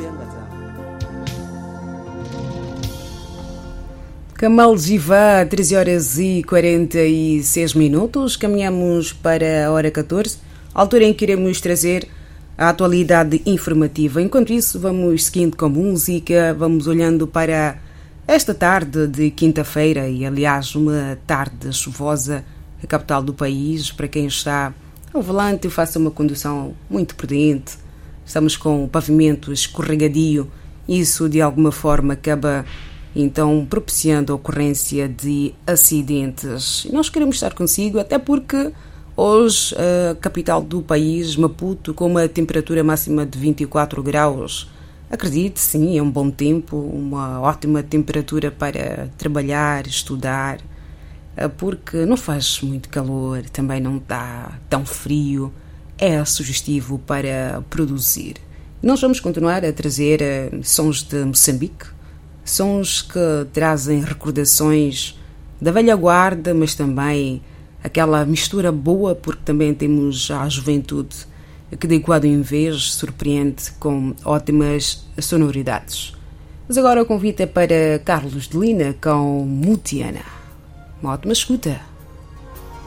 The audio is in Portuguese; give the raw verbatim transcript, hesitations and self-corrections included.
Kamal Jiva, treze horas e quarenta e seis minutos. Caminhamos para a hora catorze, altura em que iremos trazer a atualidade informativa. Enquanto isso, vamos seguindo com música, vamos olhando para esta tarde de quinta-feira e, aliás, uma tarde chuvosa na capital do país. Para quem está ao volante, faça uma condução muito prudente. Estamos com o pavimento escorregadio. Isso, de alguma forma, acaba então propiciando a ocorrência de acidentes. E nós queremos estar consigo, até porque hoje a capital do país, Maputo, com uma temperatura máxima de vinte e quatro graus, acredite, sim, é um bom tempo, uma ótima temperatura para trabalhar, estudar, porque não faz muito calor, também não está tão frio, é sugestivo para produzir. Nós vamos continuar a trazer sons de Moçambique, sons que trazem recordações da velha guarda, mas também aquela mistura boa, porque também temos a juventude que de quando em vez surpreende com ótimas sonoridades. Mas agora o convite é para Carlos de Lina com Mutiana. Uma ótima escuta.